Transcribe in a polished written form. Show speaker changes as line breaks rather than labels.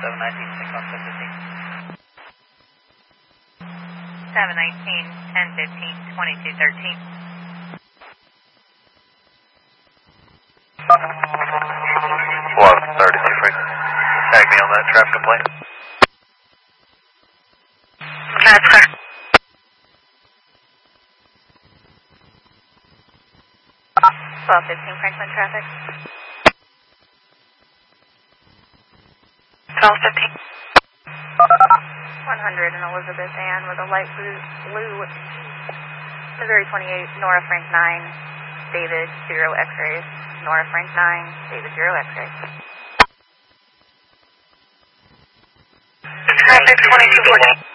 719, take off 1015.
719, 1015, 2213.
1132 frequency. Tag me on that traffic complaint.
That's clear. 1215 Franklin traffic. 1215. 100 and Elizabeth Ann with a light blue Missouri 28, Nora Frank 9, David 0 X-rays. Nora Frank 9, David 0 X-rays.
Traffic 2214.